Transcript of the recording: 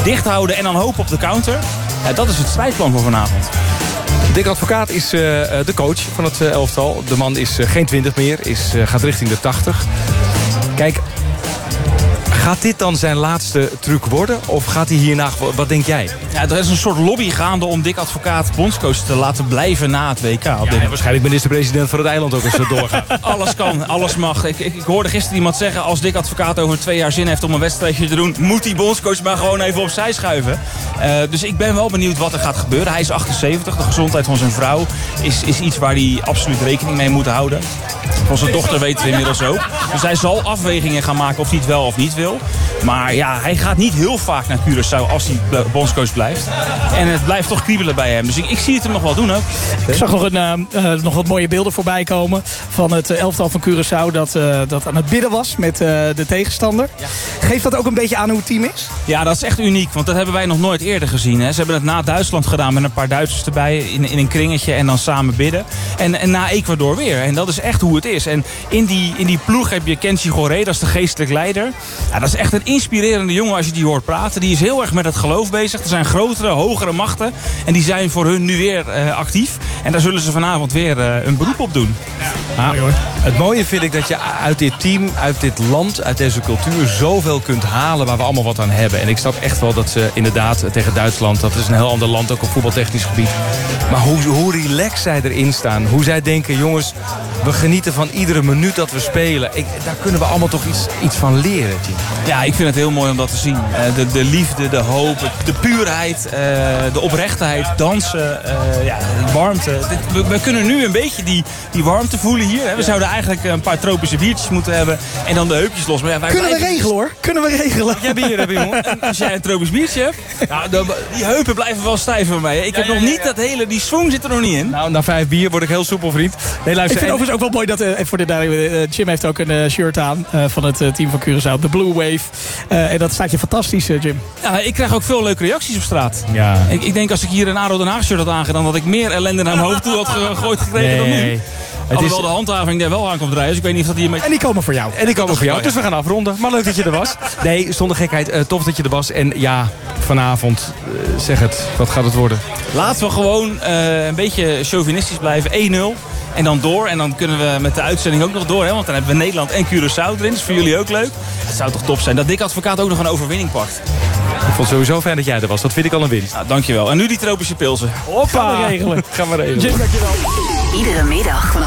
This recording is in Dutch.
dicht houden en dan hopen op de counter. Ja, dat is het strijdplan voor vanavond. Dick Advocaat is de coach van het elftal. De man is geen 20 meer, gaat richting de 80. Kijk, gaat dit dan zijn laatste truc worden? Of gaat hij hierna... Wat denk jij? Ja, er is een soort lobby gaande om Dick Advocaat bondscoach te laten blijven na het WK. Ja, en waarschijnlijk minister-president van het eiland ook als het doorgaat. Alles kan, alles mag. Ik hoorde gisteren iemand zeggen... als Dick Advocaat over 2 jaar zin heeft om een wedstrijdje te doen... moet die bondscoach maar gewoon even opzij schuiven. Dus ik ben wel benieuwd wat er gaat gebeuren. Hij is 78. De gezondheid van zijn vrouw is iets waar hij absoluut rekening mee moet houden. Van zijn dochter weten we inmiddels ook. Dus hij zal afwegingen gaan maken of hij het wel of niet wil. Maar ja, hij gaat niet heel vaak naar Curaçao als hij bondscoach blijft. En het blijft toch kriebelen bij hem. Dus ik zie het hem nog wel doen ook. Ik zag nog wat mooie beelden voorbij komen van het elftal van Curaçao dat aan het bidden was met de tegenstander. Ja. Geeft dat ook een beetje aan hoe het team is? Ja, dat is echt uniek, want dat hebben wij nog nooit eerder gezien. Hè. Ze hebben het na Duitsland gedaan met een paar Duitsers erbij in een kringetje en dan samen bidden. En na Ecuador weer. En dat is echt hoe het is. En in die ploeg heb je Kenshi Goré, dat is de geestelijk leider. Ja, dat is echt een inspirerende jongen als je die hoort praten. Die is heel erg met het geloof bezig. Er zijn grotere, hogere machten. En die zijn voor hun nu weer actief. En daar zullen ze vanavond weer een beroep op doen. Ja. Het mooie vind ik dat je uit dit team, uit dit land, uit deze cultuur... zoveel kunt halen waar we allemaal wat aan hebben. En ik snap echt wel dat ze inderdaad tegen Duitsland... dat is een heel ander land, ook op voetbaltechnisch gebied. Maar hoe relaxed zij erin staan. Hoe zij denken, jongens, we genieten van iedere minuut dat we spelen. Daar kunnen we allemaal toch iets van leren, Tim. Ja, ik vind het heel mooi om dat te zien. De liefde, de hoop, de puurheid, de oprechtheid, dansen, de warmte. We kunnen nu een beetje die warmte voelen hier. Hè. We zouden eigenlijk een paar tropische biertjes moeten hebben en dan de heupjes los. Maar ja, kunnen we regelen hoor, kunnen we regelen. Jij bier hebben, jongen. En als jij een tropisch biertje hebt, die heupen blijven wel stijf voor mij. Ik heb nog niet dat hele, die swing zit er nog niet in. Nou, na 5 bier word ik heel soepel, vriend. Nee, luister, ik vind overigens ook wel mooi dat, voor de Jim heeft ook een shirt aan van het team van Curaçao, de Blue Wave. En dat staat je fantastisch, Jim. Ja, ik krijg ook veel leuke reacties op straat. Ja. Ik denk als ik hier een ADO Den Haag shirt had aangedaan, dat ik meer ellende naar mijn hoofd toe had gegooid gekregen dan nu. Het is wel de handhaving die wel aankomt rijden. Dus ik weet niet of dat hiermee... En die komen voor jou. Dus we gaan afronden. Maar leuk dat je er was. Nee, zonder gekheid. Tof dat je er was. En ja, vanavond, zeg het. Wat gaat het worden? Laten we gewoon een beetje chauvinistisch blijven. 1-0. En dan door. En dan kunnen we met de uitzending ook nog door. Hè? Want dan hebben we Nederland en Curaçao erin. Dat is voor jullie ook leuk. Het zou toch top zijn dat Dick Advocaat ook nog een overwinning pakt. Ik vond het sowieso fijn dat jij er was. Dat vind ik al een winst. Nou, dankjewel. En nu die tropische pilsen. Hoppa! Gaan we regelen. Gaan we regelen. Jim, dankjewel. Iedere middag vanaf